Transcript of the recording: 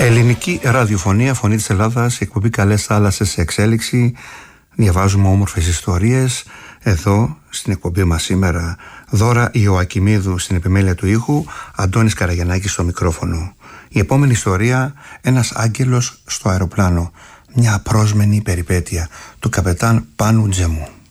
Ελληνική ραδιοφωνία, Φωνή της Ελλάδας, εκπομπή Καλές Θάλασσες σε εξέλιξη. Διαβάζουμε όμορφες ιστορίες. Εδώ στην εκπομπή μας σήμερα Δώρα Ιωακιμίδου στην επιμέλεια του ήχου, Αντώνης Καραγιαννάκης στο μικρόφωνο. Η επόμενη ιστορία, ένας άγγελος στο αεροπλάνο. Μια απρόσμενη περιπέτεια του καπετάν Πάνου Τζεμού.